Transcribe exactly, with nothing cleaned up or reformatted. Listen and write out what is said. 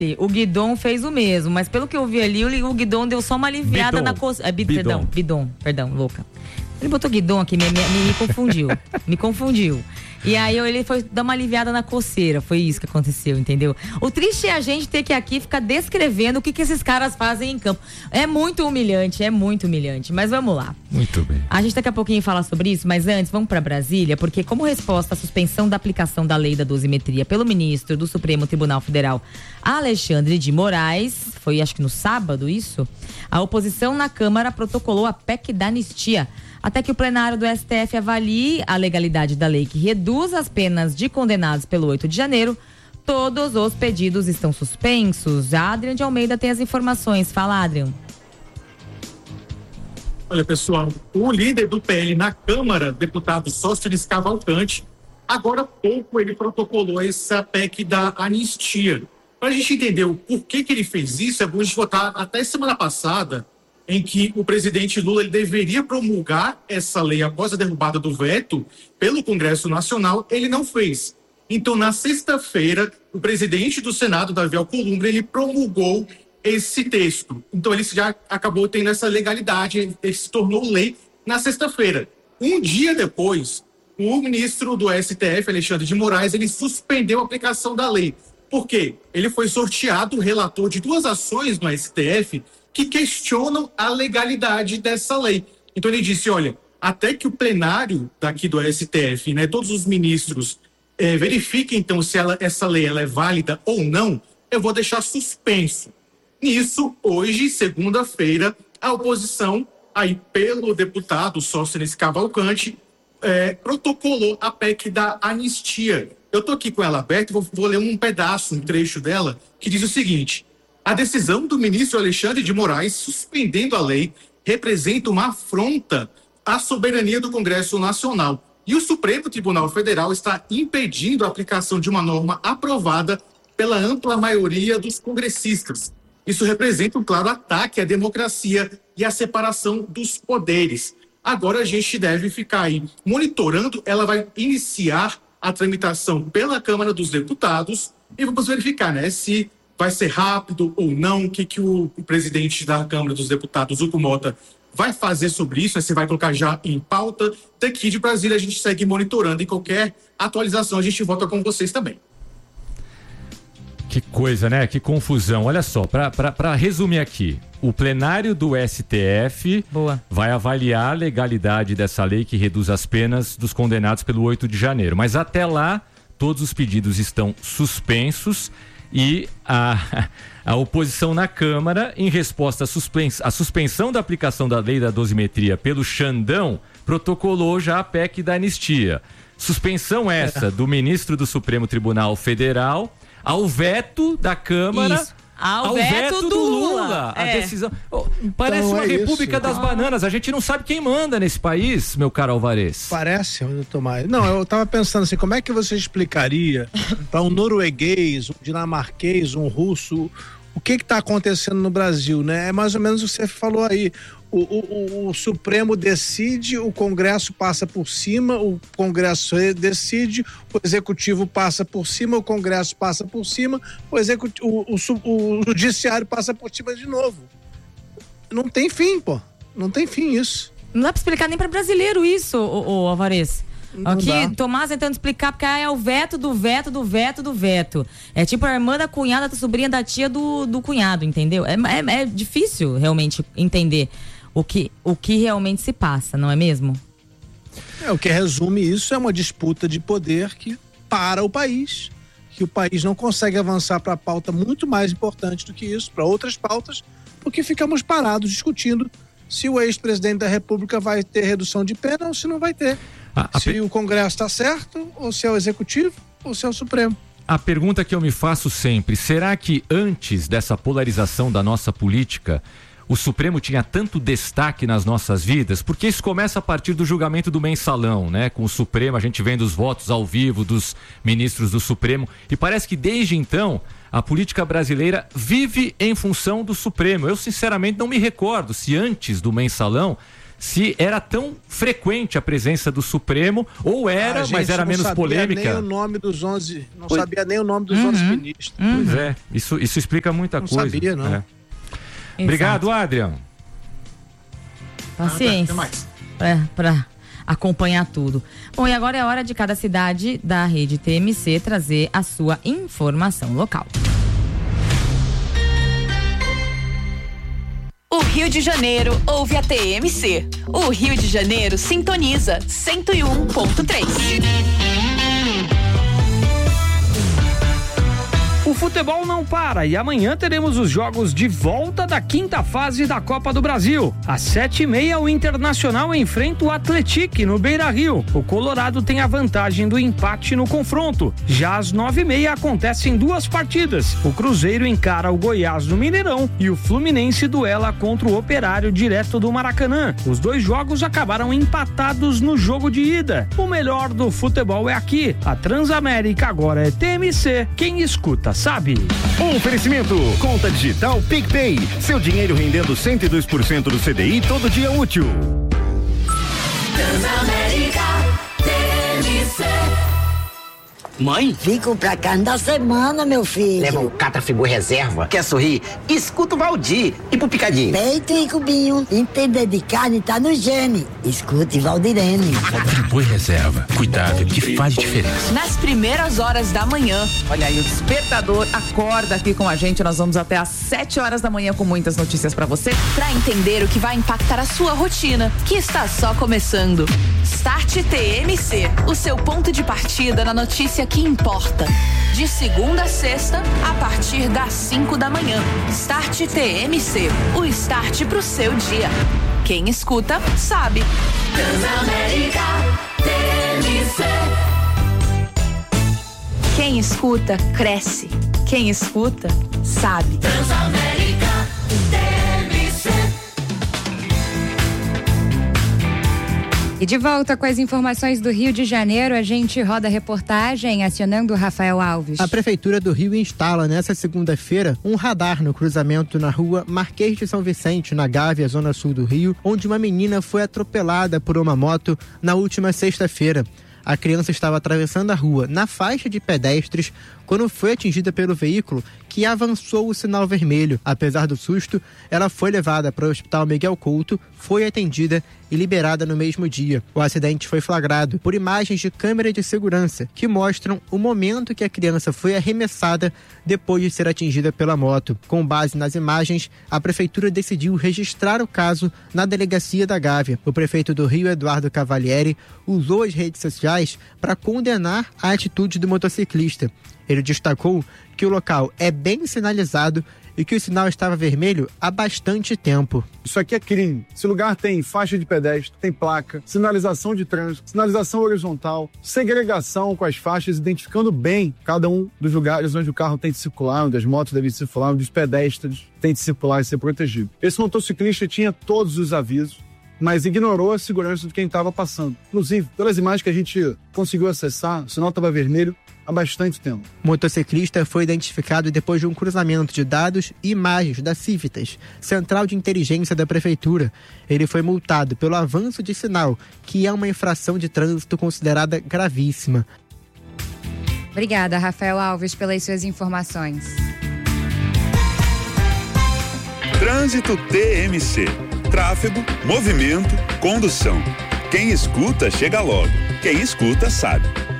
O Guidon fez o mesmo, mas pelo que eu vi ali, o Guidon deu só uma aliviada Bidon. na coceira. É, Bidon. Perdão, Bidon, perdão, louca. Ele botou Guidon aqui, me, me, me confundiu. me confundiu. E aí ele foi dar uma aliviada na coceira. Foi isso que aconteceu, entendeu? O triste é a gente ter que aqui ficar descrevendo o que, que esses caras fazem em campo. É muito humilhante, é muito humilhante. Mas vamos lá. Muito bem. A gente daqui a pouquinho fala sobre isso, mas antes vamos para Brasília, porque como resposta à suspensão da aplicação da lei da dosimetria pelo ministro do Supremo Tribunal Federal, Alexandre de Moraes, foi acho que no sábado isso, a oposição na Câmara protocolou a P E C da anistia, até que o plenário do S T F avalie a legalidade da lei que reduz as penas de condenados pelo oito de janeiro. Todos os pedidos estão suspensos. A Adrian de Almeida tem as informações. Fala, Adrian. Olha, pessoal, o líder do P L na Câmara, deputado Sóstenes Cavalcante, agora há pouco ele protocolou essa P E C da anistia. Para a gente entender o porquê que ele fez isso, é bom a gente votar até semana passada, em que o presidente Lula ele deveria promulgar essa lei após a derrubada do veto pelo Congresso Nacional, ele não fez. Então, na sexta-feira, o presidente do Senado, Davi Alcolumbre, ele promulgou esse texto. Então, ele já acabou tendo essa legalidade, ele se tornou lei na sexta-feira. Um dia depois, o ministro do S T F, Alexandre de Moraes, ele suspendeu a aplicação da lei. Por quê? Ele foi sorteado relator de duas ações no S T F que questionam a legalidade dessa lei. Então ele disse, olha, até que o plenário daqui do S T F, né, todos os ministros eh, verifiquem então se ela, essa lei ela é válida ou não, eu vou deixar suspenso. Nisso, hoje, segunda-feira, a oposição, aí pelo deputado Sóstenes Cavalcante, eh, protocolou a P E C da anistia. Eu estou aqui com ela aberta e vou, vou ler um pedaço, um trecho dela, que diz o seguinte: a decisão do ministro Alexandre de Moraes suspendendo a lei representa uma afronta à soberania do Congresso Nacional. E o Supremo Tribunal Federal está impedindo a aplicação de uma norma aprovada pela ampla maioria dos congressistas. Isso representa um claro ataque à democracia e à separação dos poderes. Agora a gente deve ficar aí monitorando, ela vai iniciar a tramitação pela Câmara dos Deputados e vamos verificar, né, se vai ser rápido ou não, o que, que o, o presidente da Câmara dos Deputados, Hugo Mota, vai fazer sobre isso, né? Você vai colocar já em pauta. Daqui de Brasília a gente segue monitorando e qualquer atualização a gente volta com vocês também. Que coisa, né? Que confusão. Olha só, para resumir aqui, o plenário do S T F Boa. vai avaliar a legalidade dessa lei que reduz as penas dos condenados pelo oito de janeiro. Mas até lá, todos os pedidos estão suspensos e a, a oposição na Câmara, em resposta à, suspens, à suspensão da aplicação da lei da dosimetria pelo Xandão, protocolou já a P E C da anistia. Suspensão essa do ministro do Supremo Tribunal Federal ao veto da Câmara. Isso. Ao, ao veto, veto do, do Lula. Lula. A É. decisão. Oh, parece Então uma é república isso. das Ah. bananas. A gente não sabe quem manda nesse país, meu caro Alvarez. Parece, doutor Maio. Não, eu tava pensando assim, como é que você explicaria para um norueguês, um dinamarquês, um russo, o que que tá acontecendo no Brasil, né? É mais ou menos o que você falou aí. O, o, o Supremo decide, o Congresso passa por cima, o Congresso decide, o Executivo passa por cima, o Congresso passa por cima, o, executivo, o, o, o Judiciário passa por cima de novo. Não tem fim, pô. Não tem fim isso. Não dá pra explicar nem pra brasileiro isso, ô, ô Alvarez. Não Aqui, dá. Tomás tentando explicar, porque é o veto do veto do veto do veto. É tipo a irmã da cunhada, da sobrinha da tia do, do cunhado, entendeu? É, é, é difícil realmente entender o que, o que realmente se passa, não é mesmo? É, o que resume isso é uma disputa de poder que para o país, que o país não consegue avançar para a pauta muito mais importante do que isso, para outras pautas, porque ficamos parados discutindo se o ex-presidente da República vai ter redução de pena ou se não vai ter. A, a se pe... o Congresso está certo, ou se é o Executivo, ou se é o Supremo. A pergunta que eu me faço sempre, será que antes dessa polarização da nossa política, o Supremo tinha tanto destaque nas nossas vidas? Porque isso começa a partir do julgamento do mensalão, né? Com o Supremo, a gente vendo os votos ao vivo dos ministros do Supremo, e parece que desde então a política brasileira vive em função do Supremo. Eu sinceramente não me recordo se antes do mensalão se era tão frequente a presença do Supremo, ou era, ah, mas era menos polêmica. Nem o nome dos onze, não pois... sabia nem o nome dos uhum. onze ministros. Uhum. Pois é, isso, isso explica muita não coisa. Não sabia, não. É. Obrigado, Adrian. Paciência. É, pra acompanhar tudo. Bom, e agora é hora de cada cidade da rede T M C trazer a sua informação local. O Rio de Janeiro ouve a T M C. O Rio de Janeiro sintoniza cento e um ponto três. O futebol não para e amanhã teremos os jogos de volta da quinta fase da Copa do Brasil. Às sete e meia, o Internacional enfrenta o Atlético no Beira-Rio. O Colorado tem a vantagem do empate no confronto. Já às nove e meia acontecem duas partidas. O Cruzeiro encara o Goiás no Mineirão e o Fluminense duela contra o Operário direto do Maracanã. Os dois jogos acabaram empatados no jogo de ida. O melhor do futebol é aqui. A Transamérica agora é T M C. Quem escuta sabe. Um oferecimento, conta digital PicPay, seu dinheiro rendendo cento e dois por cento do C D I todo dia útil. Transamérica, T M C. Mãe? Fico pra cada semana, meu filho. Leva um Catafigur reserva. Quer sorrir? Escuta o Valdir. E pro picadinho? Peito e cubinho. Entender de carne tá no gene. Escute Valdirene. Friboi reserva. Cuidado que faz diferença. Nas primeiras horas da manhã. Olha aí, o Despertador acorda aqui com a gente. Nós vamos até às sete horas da manhã com muitas notícias pra você. Pra entender o que vai impactar a sua rotina, que está só começando. Start T M C. O seu ponto de partida na notícia que importa. De segunda a sexta, a partir das cinco da manhã. Start T M C. O start pro seu dia. Quem escuta, sabe. Transamérica, T M C. Quem escuta, cresce. Quem escuta, sabe. Transamérica, T M C. E de volta com as informações do Rio de Janeiro, a gente roda a reportagem acionando o Rafael Alves. A Prefeitura do Rio instala nesta segunda-feira um radar no cruzamento na rua Marquês de São Vicente, na Gávea, zona sul do Rio, onde uma menina foi atropelada por uma moto na última sexta-feira. A criança estava atravessando a rua na faixa de pedestres quando foi atingida pelo veículo que avançou o sinal vermelho. Apesar do susto, ela foi levada para o Hospital Miguel Couto, foi atendida e liberada no mesmo dia. O acidente foi flagrado por imagens de câmera de segurança que mostram o momento que a criança foi arremessada depois de ser atingida pela moto. Com base nas imagens, a Prefeitura decidiu registrar o caso na Delegacia da Gávea. O prefeito do Rio, Eduardo Cavalieri, usou as redes sociais para condenar a atitude do motociclista. Ele destacou que o local é bem sinalizado e que o sinal estava vermelho há bastante tempo. Isso aqui é crime. Esse lugar tem faixa de pedestre, tem placa, sinalização de trânsito, sinalização horizontal, segregação com as faixas, identificando bem cada um dos lugares onde o carro tem de circular, onde as motos devem circular, onde os pedestres têm de circular e ser protegido. Esse motociclista tinha todos os avisos, mas ignorou a segurança de quem estava passando. Inclusive, pelas imagens que a gente conseguiu acessar, o sinal estava vermelho há bastante tempo. O motociclista foi identificado depois de um cruzamento de dados e imagens da Civitas, Central de Inteligência da Prefeitura. Ele foi multado pelo avanço de sinal, que é uma infração de trânsito considerada gravíssima. Obrigada, Rafael Alves, pelas suas informações. Trânsito T M C. Tráfego, movimento, condução. Quem escuta, chega logo. Quem escuta, sabe.